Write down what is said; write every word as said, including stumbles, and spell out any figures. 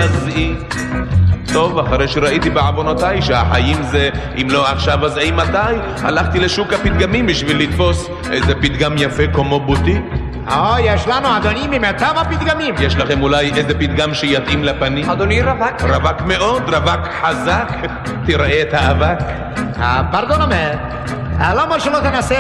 יזעיק. טוב, אחרי שראיתי בעוונותיי שהחיים זה אם לא עכשיו אז אימתי, הלכתי לשוק הפתגמים בשביל לתפוס איזה פתגם יפה כמו בוטיק. או, יש לנו אדוני ממיטב הפתגמים. יש לכם אולי איזה פתגם שיתאים לפנים? אדוני רווק. רווק מאוד, רווק חזק. תראה את האבק. פרדון אומר, למה שלא תנסה